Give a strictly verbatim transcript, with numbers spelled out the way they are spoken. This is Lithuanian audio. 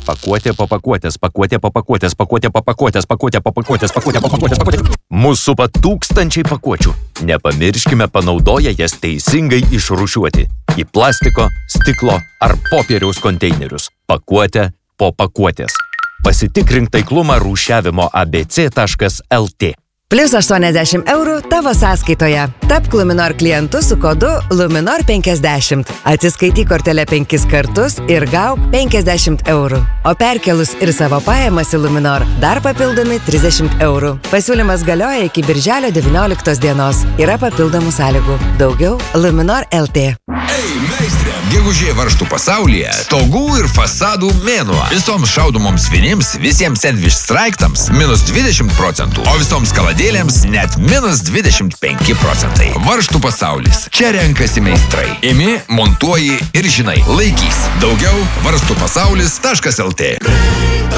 Pakuotė po pakuotės, pakuotė po pakuotės, pakuotė po pakuotės, pakuotė po pakuotės, pakuotė po pakuotės, pakuotė. Mūsų supa tūkstančiai pakuočių. Nepamirškime panaudoję jas teisingai išrūšiuoti į plastiko, stiklo ar popieriaus konteinerius. Pakuotė po pakuotės. Pasitikrink taiklumą rūšiavimo a b c taškas l t. Plius aštuoniasdešimt eurų tavo sąskaitoje. Tapk Luminor klientu su kodu Luminor penkiasdešimt. Atsiskaityk kortelę penkis kartus ir gauk penkiasdešimt eurų. O perkelus ir savo pajamas į Luminor dar papildomi trisdešimt eurų. Pasiūlymas galioja iki birželio devynioliktos dienos. Yra papildomų sąlygų. Daugiau Luminor L T. Ei, meistrė! Gegužė varžtų pasaulyje stogų ir fasadų mėnuo. Visoms šaudomoms vinims, visiems sandwich straiktams minus dvidešimt procentų, o visoms kaladėlėms net minus dvidešimt penki procentai. Varžtų pasaulis. Čia renkasi meistrai. Imi, montuoji ir žinai, laikys. Daugiau varžtų pasaulis taškas l t.